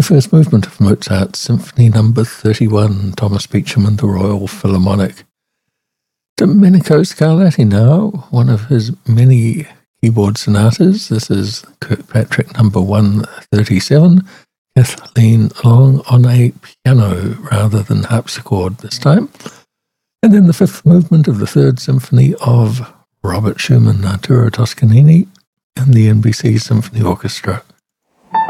The first movement of Mozart's Symphony No. 31, Thomas Beecham and the Royal Philharmonic. Domenico Scarlatti now, one of his many keyboard sonatas. This is Kirkpatrick No. 137, Kathleen Long on a piano rather than harpsichord this time. And then the fifth movement of the Third Symphony of Robert Schumann, Arturo Toscanini, and the NBC Symphony Orchestra.